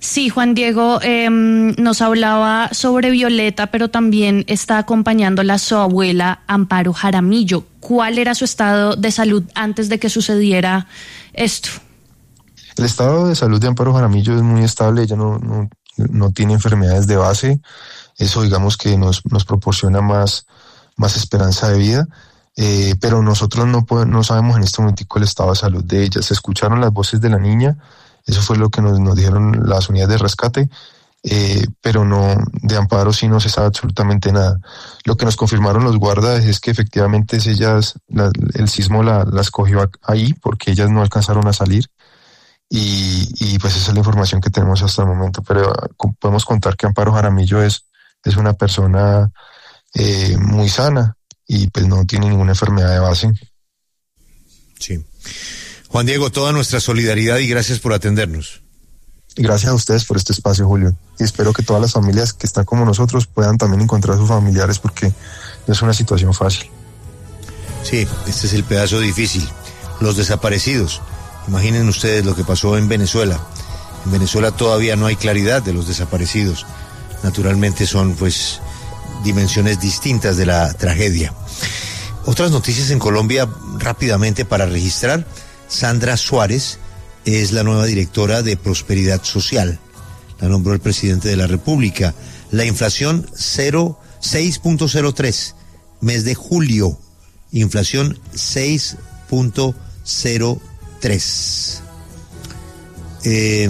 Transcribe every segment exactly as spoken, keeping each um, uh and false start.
Sí, Juan Diego eh, nos hablaba sobre Violeta, pero también está acompañándola su abuela Amparo Jaramillo. ¿Cuál era su estado de salud antes de que sucediera esto? El estado de salud de Amparo Jaramillo es muy estable, ella no, no, no tiene enfermedades de base, eso digamos que nos, nos proporciona más, más esperanza de vida, eh, pero nosotros no, podemos, no sabemos en este momento el estado de salud de ella. Se escucharon las voces de la niña, eso fue lo que nos, nos dijeron las unidades de rescate, eh, pero no, de Amparo sí no se sabe absolutamente nada. Lo que nos confirmaron los guardas es que efectivamente ellas, la, el sismo la, las cogió ahí porque ellas no alcanzaron a salir, y, y pues esa es la información que tenemos hasta el momento, pero podemos contar que Amparo Jaramillo es, es una persona eh, muy sana y pues no tiene ninguna enfermedad de base. Sí. Juan Diego, toda nuestra solidaridad y gracias por atendernos. Gracias a ustedes por este espacio, Julio. Y espero que todas las familias que están como nosotros puedan también encontrar a sus familiares, porque no es una situación fácil. Sí, este es el pedazo difícil. Los desaparecidos. Imaginen ustedes lo que pasó en Venezuela. En Venezuela todavía no hay claridad de los desaparecidos. Naturalmente son, pues, dimensiones distintas de la tragedia. Otras noticias en Colombia rápidamente para registrar. Sandra Suárez es la nueva directora de Prosperidad Social. La nombró el presidente de la República. La inflación seis punto cero tres, mes de julio. Inflación seis punto cero tres. Eh,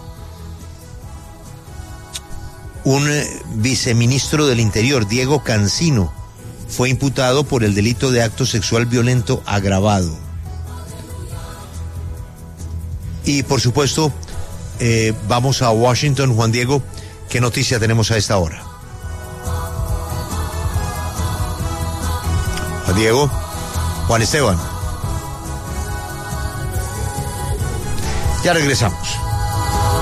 un viceministro del Interior, Diego Cancino, fue imputado por el delito de acto sexual violento agravado. Y por supuesto, eh, vamos a Washington. Juan Diego, ¿qué noticia tenemos a esta hora? Juan Diego, Juan Esteban. Ya regresamos.